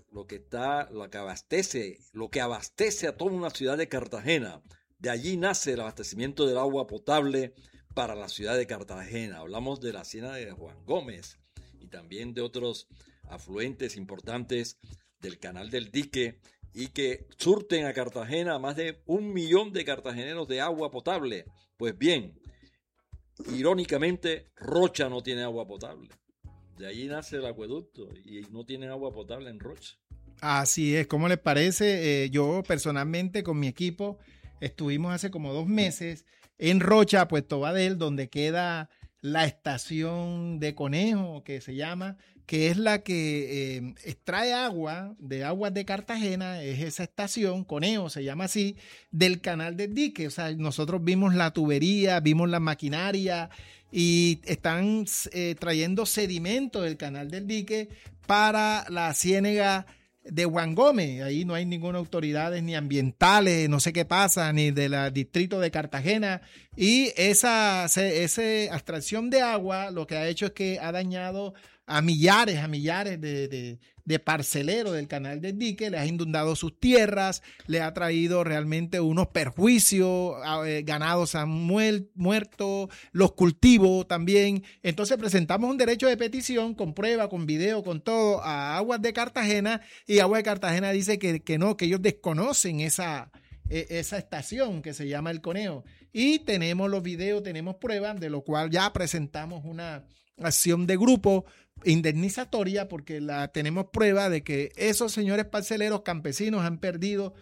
lo que abastece a toda una ciudad de Cartagena. De allí nace el abastecimiento del agua potable para la ciudad de Cartagena. Hablamos de la ciénaga de Juan Gómez y también de otros afluentes importantes del Canal del Dique y que surten a Cartagena a más de 1 millón de cartageneros de agua potable. Pues bien, irónicamente, Rocha no tiene agua potable. De allí nace el acueducto y no tienen agua potable en Rocha. Así es, ¿cómo les parece? Yo personalmente con mi equipo estuvimos hace como 2 meses en Rocha, Puerto Badel, donde queda la estación de Conejo, que se llama, que es la que extrae agua de Aguas de Cartagena, es esa estación, Conejo se llama así, del Canal del Dique. O sea, nosotros vimos la tubería, vimos la maquinaria y están trayendo sedimento del Canal del Dique para la ciénaga de Juan Gómez. Ahí no hay ninguna autoridades ni ambientales, no sé qué pasa, ni del distrito de Cartagena. Y esa extracción de agua lo que ha hecho es que ha dañado a millares de parceleros del Canal del Dique, les ha inundado sus tierras, le ha traído realmente unos perjuicios, ganados han muerto, los cultivos también. Entonces presentamos un derecho de petición con prueba, con video, con todo a Aguas de Cartagena, y Aguas de Cartagena dice que no, que ellos desconocen esa estación que se llama El Conejo. Y tenemos los videos, tenemos pruebas, de lo cual ya presentamos una acción de grupo indemnizatoria porque tenemos prueba de que esos señores parceleros campesinos han perdido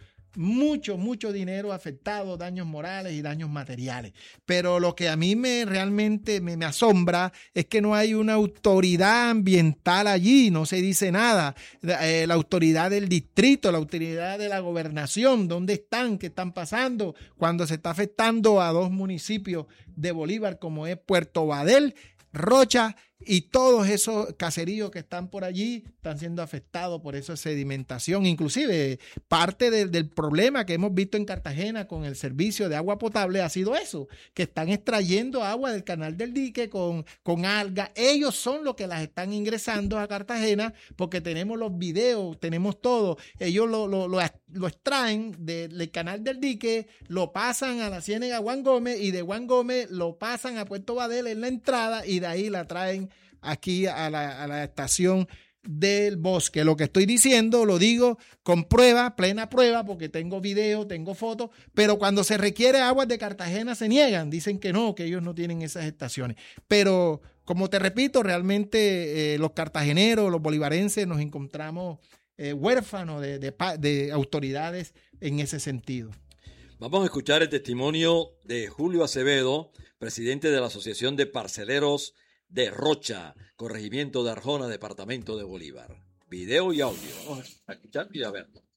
mucho dinero afectado, daños morales y daños materiales. Pero lo que a mí realmente me asombra es que no hay una autoridad ambiental allí, no se dice nada. La autoridad del distrito, la autoridad de la gobernación, ¿dónde están? ¿Qué están pasando? Cuando se está afectando a 2 municipios de Bolívar como es Puerto Badel, Rocha, y todos esos caseríos que están por allí están siendo afectados por esa sedimentación. Inclusive parte del problema que hemos visto en Cartagena con el servicio de agua potable ha sido eso, que están extrayendo agua del Canal del Dique con algas. Ellos son los que las están ingresando a Cartagena porque tenemos los videos, tenemos todo. Ellos lo extraen del Canal del Dique, lo pasan a la ciénaga Juan Gómez y de Juan Gómez lo pasan a Puerto Badel en la entrada y de ahí la traen aquí a la estación del Bosque. Lo que estoy diciendo lo digo con prueba, plena prueba, porque tengo video, tengo fotos, pero cuando se requiere Aguas de Cartagena se niegan, dicen que no, que ellos no tienen esas estaciones. Pero como te repito, realmente los cartageneros, los bolivarenses nos encontramos huérfanos de autoridades en ese sentido. Vamos a escuchar el testimonio de Julio Acevedo, presidente de la Asociación de Parceleros de Rocha, corregimiento de Arjona, departamento de Bolívar. Video y audio. Vamos a escuchar y a verlo.